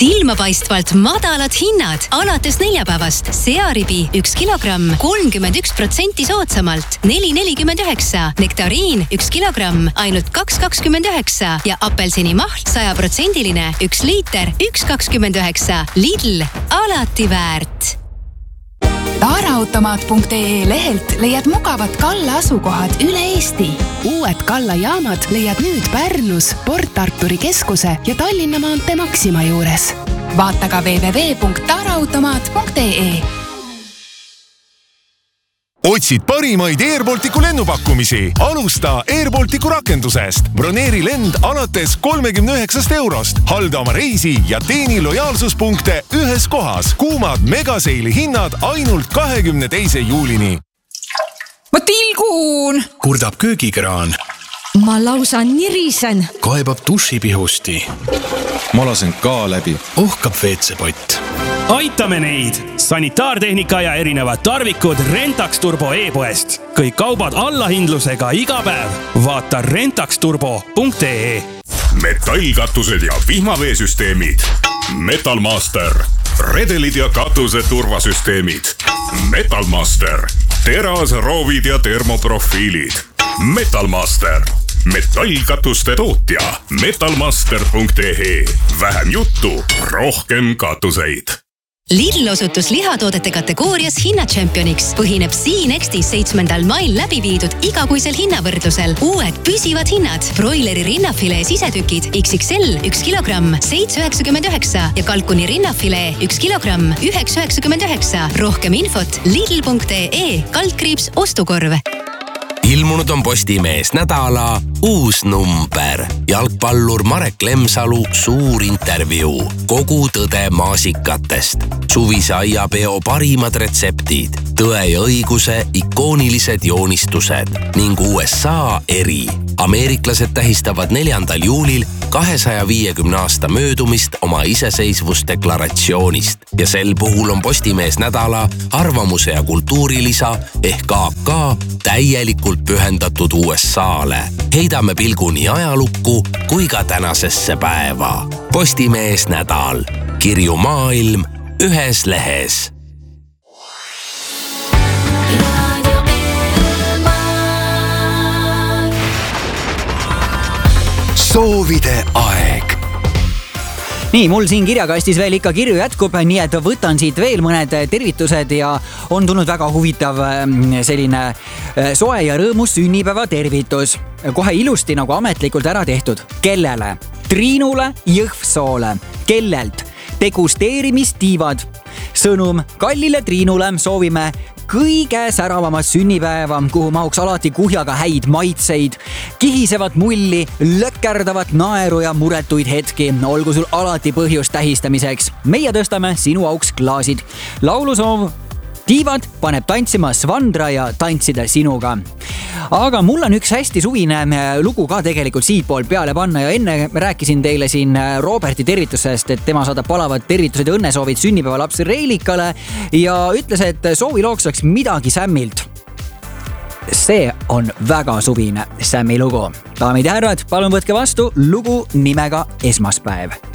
Silmapaistvalt madalad hinnad. Alates neljapäevast searibi 1 kilogramm 31% soodsamalt 4,49. Nektariin 1 kilogramm ainult 2,29 ja apelsinimahl 100% 1 liiter 1,29. Lidl, alati väärt. Taaraautomaat.ee lehelt leiad mugavad Kalla asukohad üle Eesti. Uued Kalla jaamad leiad nüüd Pärnus, Port Arturi keskuse ja Tallinna maantee Maxima juures. Vaata ka www.taaraautomaat.ee. Otsid parimaid Air Balticu lennupakkumisi? Alusta Air Balticu rakendusest. Broneeri lend alates 39 €. Halda oma reisi ja teeni lojaalsuspunkte ühes kohas. Kuumad megaseili hinnad ainult 22. juulini. Ma tilgun! Kurdab köögikraan. Ma lausa nirisen. Kaebab dušipihusti. Ma lasen ka läbi. Ohkab WC-pott. Aitame neid! Sanitaartehnika ja erinevad tarvikud Rentax Turbo e-poest. Kõik kaubad allahindlusega iga päev. Vaata rentaxturbo.ee. Metallkatused ja vihmaveesüsteemid. Metalmaster. Redelid ja katuse turvasüsteemid. Metalmaster. Terasroovid ja termoprofiilid. Metalmaster. Metallkatuste tootja. Metalmaster.ee. Vähem juttu, rohkem katuseid. Lidl osutus lihatoodete kategoorias hinnatšempioniks. Põhineb Siinextis 7. mail läbi viidud igakuisel hinnavõrdlusel. Uued püsivad hinnad. Broileri rinnafilee sisetükid XXL 1 kilogramm 7,99 ja kalkuni rinnafilee 1 kilogramm 9,99. Rohkem infot lidl.ee/ostukorv. Ilmunud on Postimees nädala uus number. Jalgpallur Marek Lemsalu suur intervjuu. Kogu tõde maasikatest. Suvise aiapeo parimad retseptid. Tõe ja õiguse ikoonilised joonistused. Ning USA eri. Ameeriklased tähistavad 4. juulil 250 aasta möödumist oma iseseisvusdeklaratsioonist. Ja sel puhul on Postimees nädala arvamuse ja kultuurilisa ehk AK täielikult pühendatud USA-le. Heidame pilgu nii ajalukku kui ka tänasesse päeva. Postimees nädal. Kirju maailm ühes lehes. Soovide aeg. Nii, mul siin kirjakastis veel ikka kirju jätkub, nii et võtan siit veel mõned tervitused ja on tulnud väga huvitav selline soe ja rõõmus sünnipäeva tervitus. Kohe ilusti nagu ametlikult ära tehtud. Kellele? Triinule Jõhvsoole. Kellelt? Degusteerimistiivad. Sõnum kallile Triinule soovime kõige säravamat sünnipäeva, kuhu mahuks alati kuhjaga häid maitseid, kihisevat mulli, lõkkerdavat naeru ja muretuid hetki. Olgu sul alati põhjus tähistamiseks. Meie tõstame sinu auks klaasid. Laulusoov Tiivad paneb tantsima Svandra ja tantsida sinuga. Aga mul on üks hästi suvine lugu ka tegelikult siitpool peale panna ja enne rääkisin teile siin Roberti tervitusest, et tema saadab palavad tervitused ja õnnesoovid sünnipäevalaps Reilikale ja ütles, et soovilooks oleks midagi Sämmilt. See on väga suvine Sämmi lugu. Daamid ja härrad, palun võtke vastu lugu nimega Esmaspäev.